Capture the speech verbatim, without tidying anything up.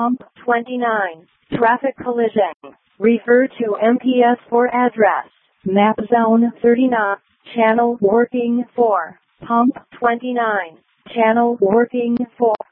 Pump twenty-nine. Traffic collision. Refer to M P S for address. Map zone thirty-nine. Channel working for. Pump twenty-nine. Channel working for.